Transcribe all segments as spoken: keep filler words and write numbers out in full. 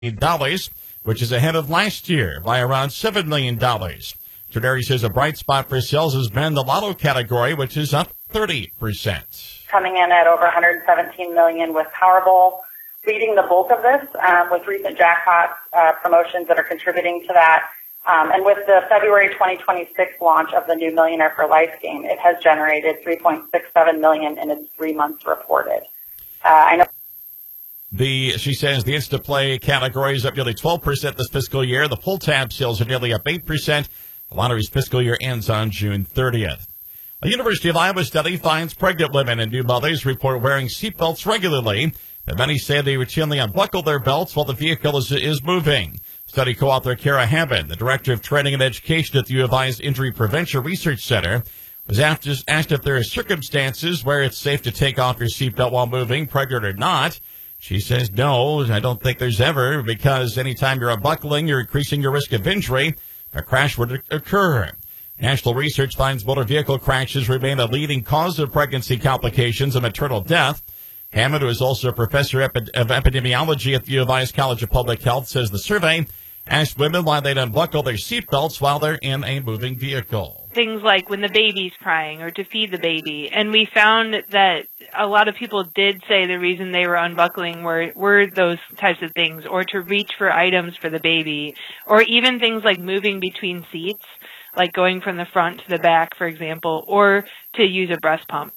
dollars, which is ahead of last year by around seven million dollars. Trenary says a bright spot for sales has been the lotto category, which is up thirty percent. Coming in at over one hundred seventeen million dollars with Powerball leading the bulk of this, um, with recent jackpot uh, promotions that are contributing to that. Um, and with the February twenty twenty-six launch of the new Millionaire for Life game, it has generated three point six seven million dollars in its three months reported. Uh, I know. The, she says the Instaplay category is up nearly twelve percent this fiscal year. The pull tab sales are nearly up eight percent. The lottery's fiscal year ends on June thirtieth. A University of Iowa study finds pregnant women and new mothers report wearing seatbelts regularly. But many say they routinely unbuckle their belts while the vehicle is, is moving. Study co-author Kara Hammond, the director of training and education at the U of I's Injury Prevention Research Center, was asked if there are circumstances where it's safe to take off your seatbelt while moving, pregnant or not. She says, no, I don't think there's ever, because anytime you're unbuckling, you're increasing your risk of injury. A crash would occur. National research finds motor vehicle crashes remain a leading cause of pregnancy complications and maternal death. Hammond, who is also a professor of epidemiology at the U of I's College of Public Health, says the survey asked women why they'd unbuckle their seatbelts while they're in a moving vehicle. Things like when the baby's crying or to feed the baby. And we found that a lot of people did say the reason they were unbuckling were, were those types of things, or to reach for items for the baby, or even things like moving between seats, like going from the front to the back, for example, or to use a breast pump.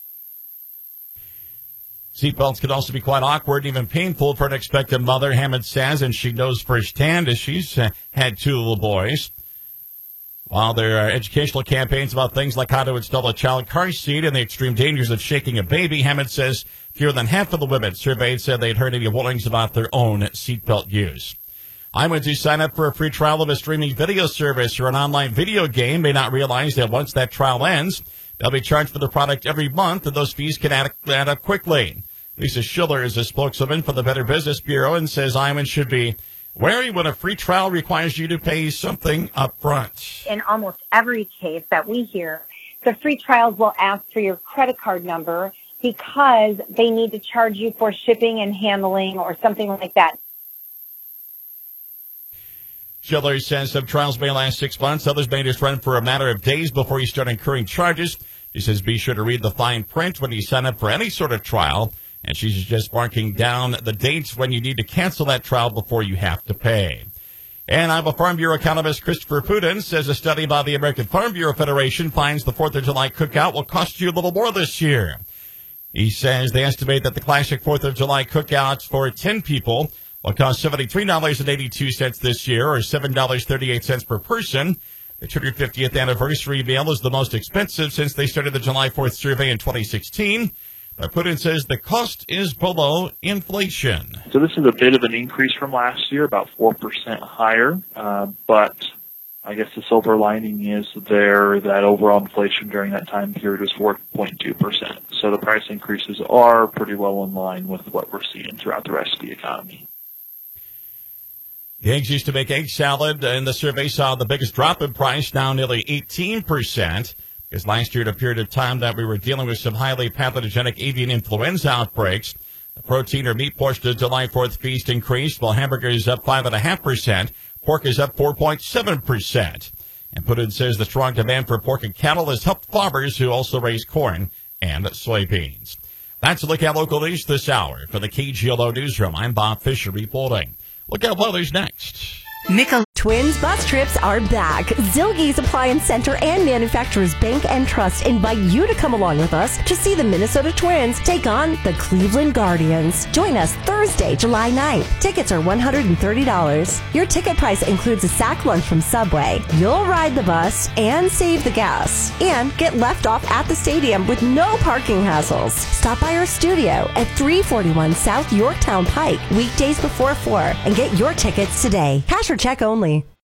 Seatbelts can also be quite awkward and even painful for an expectant mother, Hammond says, and she knows firsthand as she's uh, had two little boys. While there are educational campaigns about things like how to install a child car seat and the extreme dangers of shaking a baby, Hammond says fewer than half of the women surveyed said they'd heard any warnings about their own seatbelt use. I went to sign up for a free trial of a streaming video service or an online video game may not realize that once that trial ends, they'll be charged for the product every month, and those fees can add, add up quickly. Lisa Schiller is a spokeswoman for the Better Business Bureau and says Iman should be wary when a free trial requires you to pay something up front. In almost every case that we hear, the free trials will ask for your credit card number because they need to charge you for shipping and handling or something like that. Schiller says some trials may last six months. Others may just run for a matter of days before you start incurring charges. She says be sure to read the fine print when you sign up for any sort of trial. And she's just marking down the dates when you need to cancel that trial before you have to pay. And Iowa Farm Bureau economist Christopher Pudin says a study by the American Farm Bureau Federation finds the fourth of July cookout will cost you a little more this year. He says they estimate that the classic fourth of July cookouts for ten people will cost seventy-three dollars and eighty-two cents this year, or seven dollars and thirty-eight cents per person. The two hundred fiftieth anniversary meal is the most expensive since they started the July fourth survey in twenty sixteen. But Putin says the cost is below inflation. So this is a bit of an increase from last year, about four percent higher. Uh, but I guess the silver lining is there that overall inflation during that time period was four point two percent. So the price increases are pretty well in line with what we're seeing throughout the rest of the economy. The eggs used to make egg salad, and the survey saw the biggest drop in price, now nearly eighteen percent. Because last year, at a period of time that we were dealing with some highly pathogenic avian influenza outbreaks, the protein or meat portion of the July fourth feast increased, while hamburger is up five point five percent, pork is up four point seven percent. And Putin says the strong demand for pork and cattle has helped farmers who also raise corn and soybeans. That's a look at local news this hour. For the K G L O Newsroom, I'm Bob Fisher reporting. Look at weather's next. Nickel. Twins bus trips are back. Zilgie's Appliance Center and Manufacturers Bank and Trust invite you to come along with us to see the Minnesota Twins take on the Cleveland Guardians. Join us Thursday, July ninth. Tickets are one hundred thirty dollars. Your ticket price includes a sack lunch from Subway. You'll ride the bus and save the gas and get left off at the stadium with no parking hassles. Stop by our studio at three forty-one South Yorktown Pike weekdays before four and get your tickets today. Cash or check only.